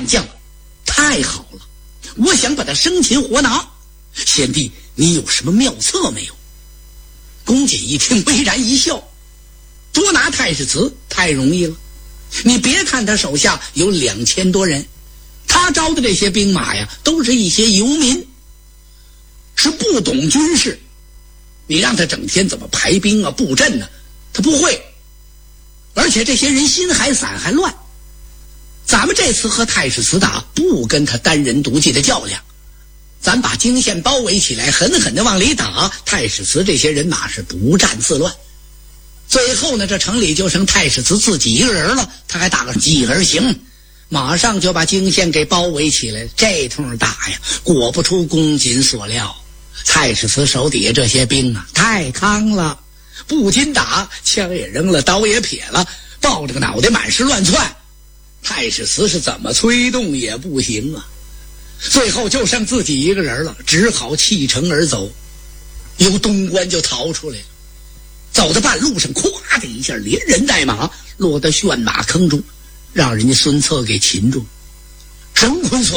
将了，太好了，我想把他生擒活拿。贤弟，你有什么妙策没有？公瑾一听，微然一笑，捉拿太史慈太容易了。你别看他手下有2000多人，他招的这些兵马呀，都是一些游民，是不懂军事。你让他整天怎么排兵啊、布阵啊，他不会。而且这些人心还散还乱。咱们这次和太史慈打，不跟他单人独骑的较量，咱把泾县包围起来，狠狠地往里打，太史慈这些人马是不战自乱。最后呢，这城里就剩太史慈自己一个人了，他还打个几而行，马上就把泾县给包围起来。这通打呀，果不出公瑾所料，太史慈手底下这些兵啊，太康了，不禁打，枪也扔了，刀也撇了，抱着个脑袋满是乱窜。太史慈是怎么催动也不行啊，最后就剩自己一个人了，只好弃城而走，由东关就逃出来了。走到半路上，咵的一下，连人带马落到旋马坑中，让人家孙策给擒住。神坤所